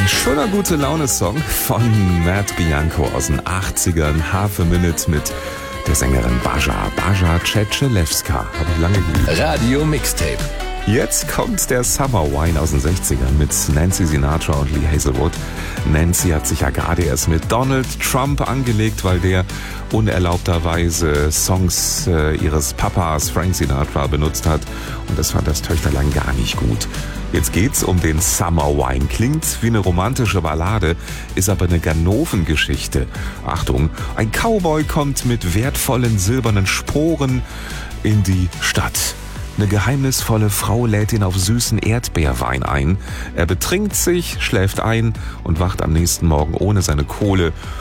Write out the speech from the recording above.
Ein schöner Gute-Laune-Song von Matt Bianco aus den 80ern. Half a Minute mit der Sängerin Baja Tschetschelewska. Habe ich lange geliebt. Radio Mixtape. Jetzt kommt der Summer Wine aus den 60ern mit Nancy Sinatra und Lee Hazelwood. Nancy hat sich ja gerade erst mit Donald Trump angelegt, weil der unerlaubterweise Songs ihres Papas Frank Sinatra benutzt hat. Und das fand das Töchterlein gar nicht gut. Jetzt geht's um den Summer Wine. Klingt wie eine romantische Ballade, ist aber eine Ganoven-Geschichte. Achtung, ein Cowboy kommt mit wertvollen silbernen Sporen in die Stadt. Eine geheimnisvolle Frau lädt ihn auf süßen Erdbeerwein ein. Er betrinkt sich, schläft ein und wacht am nächsten Morgen ohne seine Kohle